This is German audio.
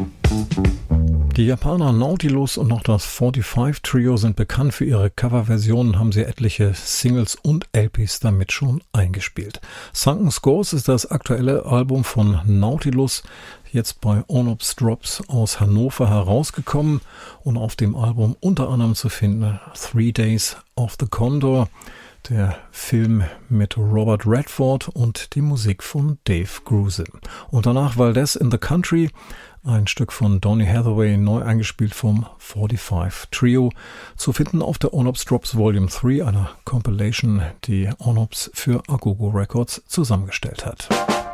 Die Japaner Nautilus und noch das 45 Trio sind bekannt für ihre Coverversionen, haben sie etliche Singles und LPs damit schon eingespielt. Sunken Scores ist das aktuelle Album von Nautilus, jetzt bei Onops Drops aus Hannover herausgekommen und auf dem Album unter anderem zu finden 3 Days of the Condor, der Film mit Robert Redford und die Musik von Dave Grusin. Und danach Valdez in the Country, ein Stück von Donny Hathaway, neu eingespielt vom 45 Trio, zu finden auf der Onops Drops Volume 3, einer Compilation, die Onops für Agogo Records zusammengestellt hat.